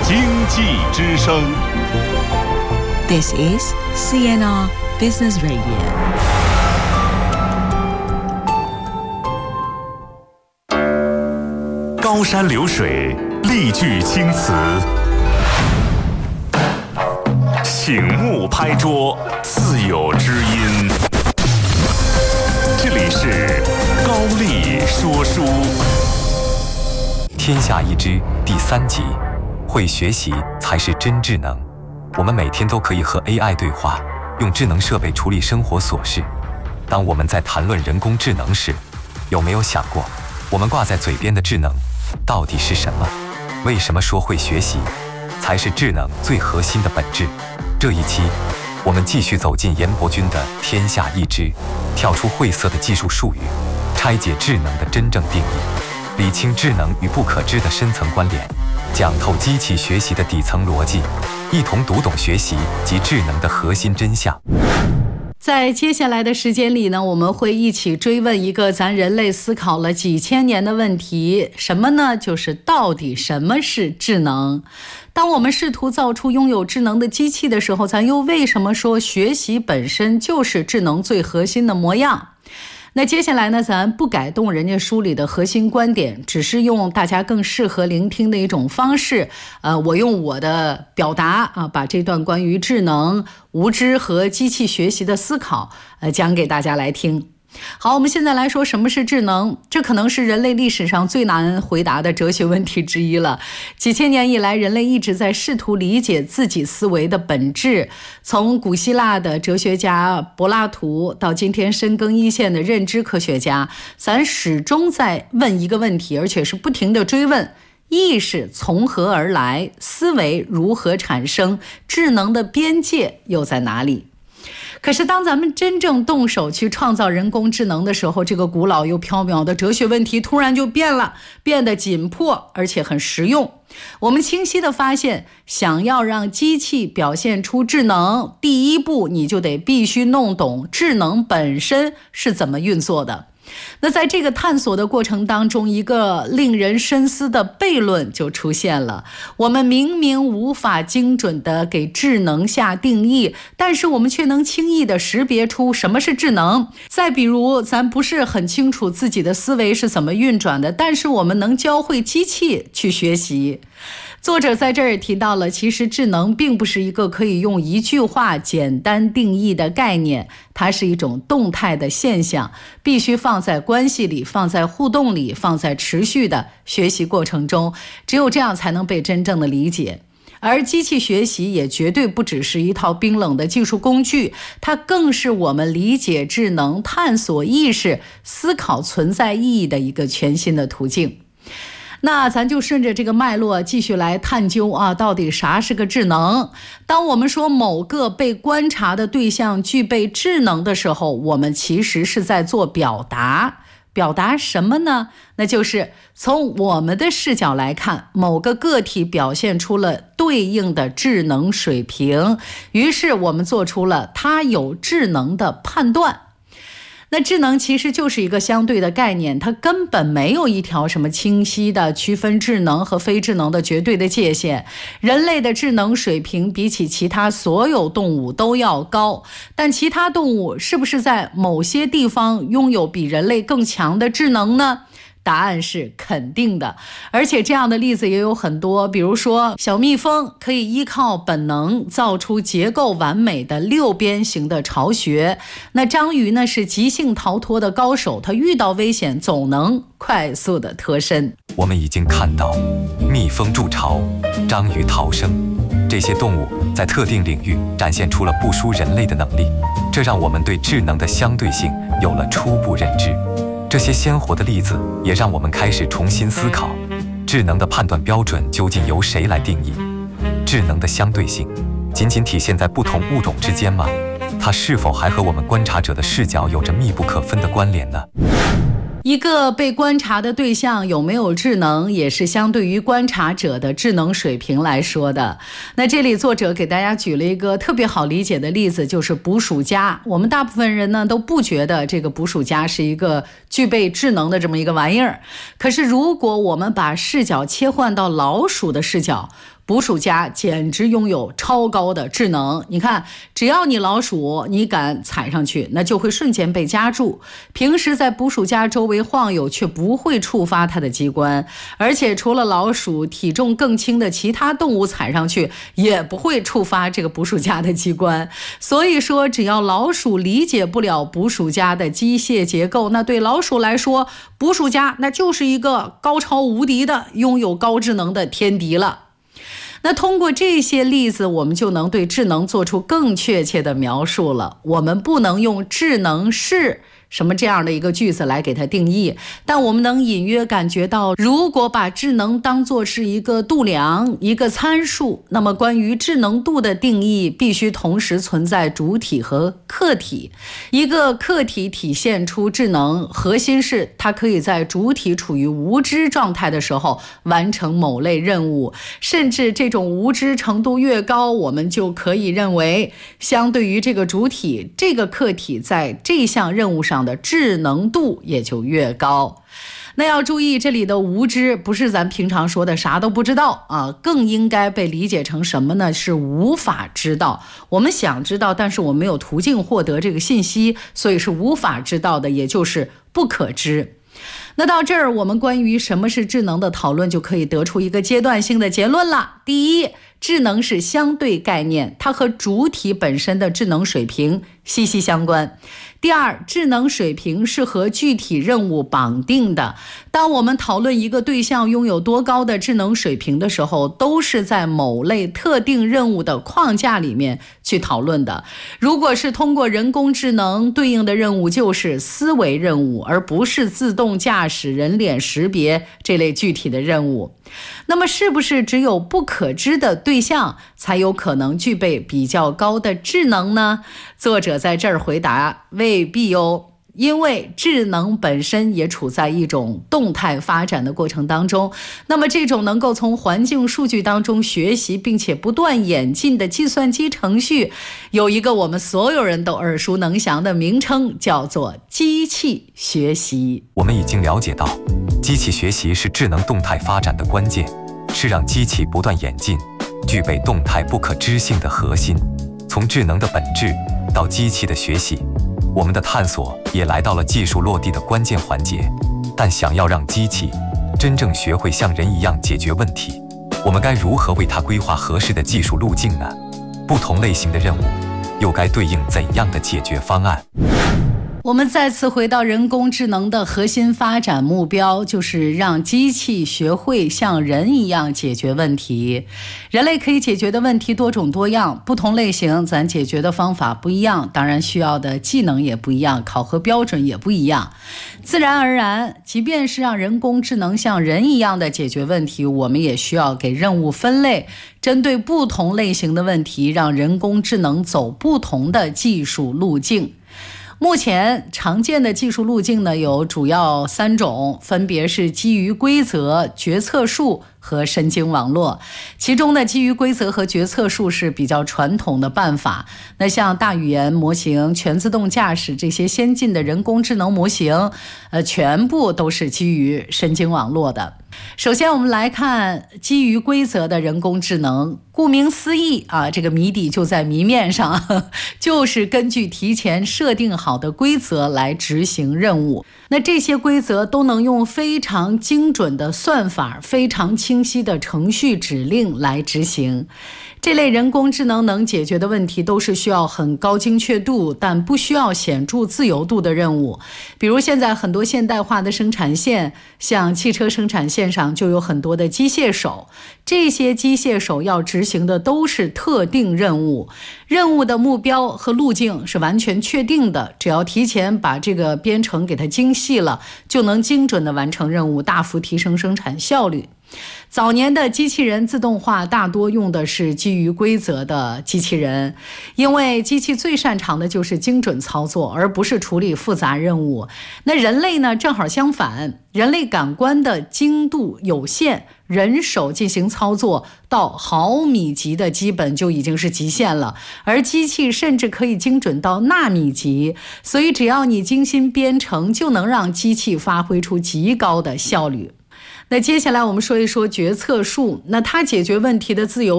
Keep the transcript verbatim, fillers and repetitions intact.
经济之声 This is C N R Business Radio。 高山流水，丽句青词，醒目拍桌，自有知音。这里是高丽说书。 天下一知第三集，会学习才是真智能。我们每天都可以和 A I 对话，用智能设备处理生活琐事。当我们在谈论人工智能时，有没有想过，我们挂在嘴边的智能到底是什么？为什么说会学习才是智能最核心的本质？这一期，我们继续走进严伯钧的《天下一知》，跳出晦涩的技术术语，拆解智能的真正定义，理清智能与不可知的深层关联，讲透机器学习的底层逻辑，一同读懂学习及智能的核心真相。 在接下来的时间里呢，我们会一起追问一个咱人类思考了几千年的问题，什么呢？就是到底什么是智能？当我们试图造出拥有智能的机器的时候，咱又为什么说学习本身就是智能最核心的模样？那接下来呢，咱不改动人家书里的核心观点，只是用大家更适合聆听的一种方式，呃，我用我的表达啊，把这段关于智能、无知和机器学习的思考，呃，讲给大家来听。好，我们现在来说什么是智能，这可能是人类历史上最难回答的哲学问题之一了。几千年以来，人类一直在试图理解自己思维的本质，从古希腊的哲学家柏拉图到今天深耕一线的认知科学家，咱始终在问一个问题，而且是不停地追问：意识从何而来？思维如何产生？智能的边界又在哪里？可是当咱们真正动手去创造人工智能的时候，这个古老又缥缈的哲学问题突然就变了，变得紧迫而且很实用。我们清晰地发现，想要让机器表现出智能，第一步你就得必须弄懂智能本身是怎么运作的。那在这个探索的过程当中，一个令人深思的悖论就出现了。我们明明无法精准地给智能下定义，但是我们却能轻易地识别出什么是智能。再比如，咱不是很清楚自己的思维是怎么运转的，但是我们能教会机器去学习。作者在这儿提到了，其实智能并不是一个可以用一句话简单定义的概念，它是一种动态的现象，必须放在关系里，放在互动里，放在持续的学习过程中，只有这样才能被真正的理解。而机器学习也绝对不只是一套冰冷的技术工具，它更是我们理解智能、探索意识、思考存在意义的一个全新的途径。那咱就顺着这个脉络继续来探究啊，到底啥是个智能？当我们说某个被观察的对象具备智能的时候，我们其实是在做表达。表达什么呢？那就是从我们的视角来看，某个个体表现出了对应的智能水平，于是我们做出了它有智能的判断。那智能其实就是一个相对的概念，它根本没有一条什么清晰的区分智能和非智能的绝对的界限。人类的智能水平比起其他所有动物都要高，但其他动物是不是在某些地方拥有比人类更强的智能呢？答案是肯定的，而且这样的例子也有很多，比如说小蜜蜂可以依靠本能造出结构完美的六边形的巢穴，那章鱼呢是即兴逃脱的高手，它遇到危险总能快速的脱身。 我们已经看到蜜蜂筑巢、章鱼逃生，这些动物在特定领域展现出了不输人类的能力，这让我们对智能的相对性有了初步认知。这些鲜活的例子也让我们开始重新思考，智能的判断标准究竟由谁来定义？智能的相对性仅仅体现在不同物种之间吗？它是否还和我们观察者的视角有着密不可分的关联呢？ 一个被观察的对象有没有智能，也是相对于观察者的智能水平来说的。那这里作者给大家举了一个特别好理解的例子，就是捕鼠夹。我们大部分人呢都不觉得这个捕鼠夹是一个具备智能的这么一个玩意儿，可是如果我们把视角切换到老鼠的视角， 捕鼠夹简直拥有超高的智能。你看，只要你老鼠你敢踩上去，那就会瞬间被夹住。平时在捕鼠夹周围晃悠，却不会触发它的机关。而且除了老鼠，体重更轻的其他动物踩上去也不会触发这个捕鼠夹的机关。所以说，只要老鼠理解不了捕鼠夹的机械结构，那对老鼠来说，捕鼠夹那就是一个高超无敌的、拥有高智能的天敌了。那通过这些例子，我们就能对智能做出更确切的描述了。我们不能用智能是什么这样的一个句子来给它定义，但我们能隐约感觉到，如果把智能当作是一个度量、一个参数，那么关于智能度的定义必须同时存在主体和客体。一个客体体现出智能，核心是它可以在主体处于无知状态的时候完成某类任务，甚至这种无知程度越高，我们就可以认为，相对于这个主体，这个客体在这项任务上的智能度也就越高。那要注意，这里的无知不是咱平常说的啥都不知道啊，更应该被理解成什么呢？是无法知道。我们想知道，但是我们没有途径获得这个信息，所以是无法知道的，也就是不可知。那到这儿，我们关于什么是智能的讨论就可以得出一个阶段性的结论了。第一，智能是相对概念，它和主体本身的智能水平息息相关。第二，智能水平是和具体任务绑定的。当我们讨论一个对象拥有多高的智能水平的时候，都是在某类特定任务的框架里面去讨论的。如果是通过人工智能，对应的任务就是思维任务，而不是自动驾驶、人脸识别这类具体的任务。那么是不是只有不可知的对象才有可能具备比较高的智能呢？作者在这儿回答，未必哦。因为智能本身也处在一种动态发展的过程当中，那么这种能够从环境数据当中学习并且不断演进的计算机程序，有一个我们所有人都耳熟能详的名称，叫做机器学习。 我们已经了解到，机器学习是智能动态发展的关键，是让机器不断演进，具备动态不可知性的核心。从智能的本质到机器的学习，我们的探索也来到了技术落地的关键环节。但想要让机器真正学会像人一样解决问题，我们该如何为它规划合适的技术路径呢？不同类型的任务又该对应怎样的解决方案？ 我们再次回到人工智能的核心发展目标，就是让机器学会像人一样解决问题。人类可以解决的问题多种多样，不同类型咱解决的方法不一样，当然需要的技能也不一样，考核标准也不一样。自然而然，即便是让人工智能像人一样的解决问题，我们也需要给任务分类，针对不同类型的问题，让人工智能走不同的技术路径。目前常见的技术路径呢，有主要三种，分别是基于规则、决策树和神经网络。其中呢，基于规则和决策树是比较传统的办法。那像大语言模型、全自动驾驶这些先进的人工智能模型，呃，全部都是基于神经网络的。首先我们来看基于规则的人工智能。顾名思义啊，这个谜底就在谜面上，呵呵，就是根据提前设定好的规则来执行任务。那这些规则都能用非常精准的算法、非常清晰的程序指令来执行。这类人工智能能解决的问题都是需要很高精确度，但不需要显著自由度的任务。比如现在很多现代化的生产线，像汽车生产线上就有很多的机械手，这些机械手要执行的都是特定任务，任务的目标和路径是完全确定的，只要提前把这个编程给它精细了，就能精准地完成任务，大幅提升生产效率。早年的机器人自动化大多用的是基于规则的机器人，因为机器最擅长的就是精准操作，而不是处理复杂任务。那人类呢，正好相反，人类感官的精度有限，人手进行操作到毫米级的基本就已经是极限了，而机器甚至可以精准到纳米级，所以只要你精心编程，就能让机器发挥出极高的效率。 那接下来我们说一说决策树，那它解决问题的自由